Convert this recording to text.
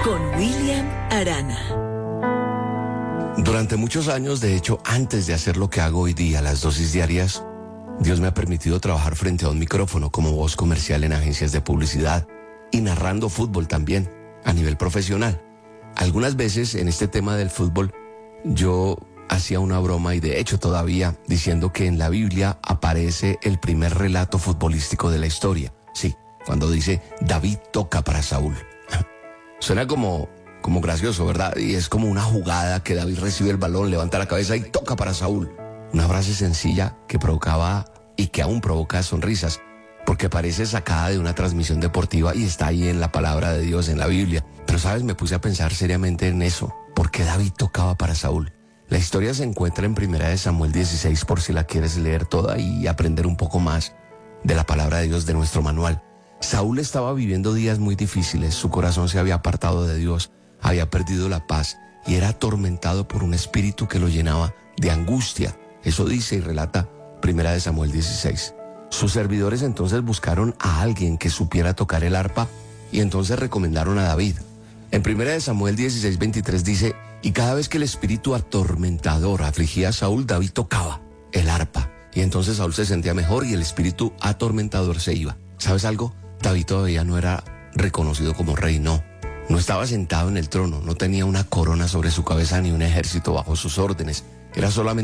con William Arana. Durante muchos años, de hecho, antes de hacer lo que hago hoy día, las dosis diarias, Dios me ha permitido trabajar frente a un micrófono como voz comercial en agencias de publicidad y narrando fútbol también, a nivel profesional. Algunas veces en este tema del fútbol, yo hacía una broma y de hecho todavía diciendo que en la Biblia aparece el primer relato futbolístico de la historia. Sí, cuando dice David toca para Saúl. Suena como gracioso, ¿verdad? Y es como una jugada que David recibe el balón, levanta la cabeza y toca para Saúl. Una frase sencilla que provocaba y que aún provoca sonrisas, porque parece sacada de una transmisión deportiva y está ahí en la palabra de Dios, en la Biblia. Pero, ¿sabes? Me puse a pensar seriamente en eso. ¿Por qué David tocaba para Saúl? La historia se encuentra en 1 Samuel 16, por si la quieres leer toda y aprender un poco más de la palabra de Dios de nuestro manual. Saúl estaba viviendo días muy difíciles, su corazón se había apartado de Dios, había perdido la paz y era atormentado por un espíritu que lo llenaba de angustia. Eso dice y relata 1 Samuel 16. Sus servidores entonces buscaron a alguien que supiera tocar el arpa y entonces recomendaron a David. En 1 Samuel 16, 23 dice, y cada vez que el espíritu atormentador afligía a Saúl, David tocaba el arpa. Y entonces Saúl se sentía mejor y el espíritu atormentador se iba. ¿Sabes algo? David todavía no era reconocido como rey, no estaba sentado en el trono, no tenía una corona sobre su cabeza ni un ejército bajo sus órdenes, era solamente